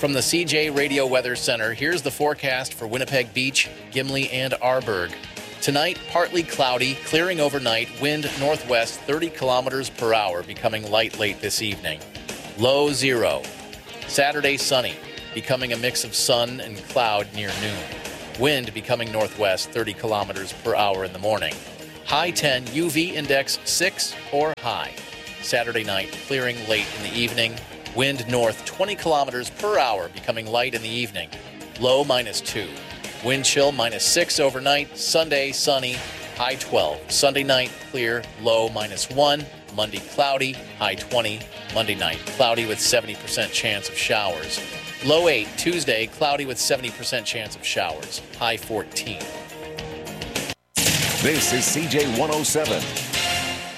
From the CJ Radio Weather Center, here's the forecast for Winnipeg Beach, Gimli, and Arborg. Tonight, partly cloudy, clearing overnight, wind northwest 30 kilometers per hour, becoming light late this evening. Low 0. Saturday, sunny, becoming a mix of sun and cloud near noon. Wind becoming northwest 30 kilometers per hour in the morning. High 10, UV index 6 or high. Saturday night, clearing late in the evening. Wind north 20 kilometers per hour, becoming light in the evening. Low -2. Wind chill -6 overnight. Sunday, sunny, high 12. Sunday night, clear, low -1. Monday, cloudy, high 20. Monday night, cloudy with 70% chance of showers. Low 8. Tuesday, cloudy with 70% chance of showers. High 14. This is CJ 107.